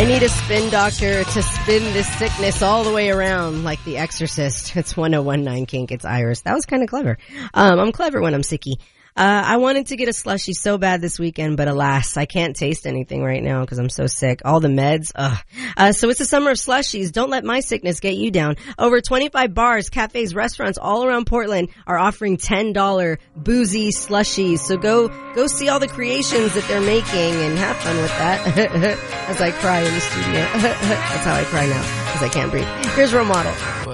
I need a spin doctor to spin this sickness all the way around like The Exorcist. It's 1019 Kink. It's Iris. That was kind of clever. I'm clever when I'm sicky. I wanted to get a slushie so bad this weekend, but alas, I can't taste anything right now because I'm so sick. All the meds, so it's the summer of slushies. Don't let my sickness get you down. Over 25 bars, cafes, restaurants all around Portland are offering $10 boozy slushies. So go see all the creations that they're making and have fun with that. As I cry in the studio. That's how I cry now because I can't breathe. Here's Role Model.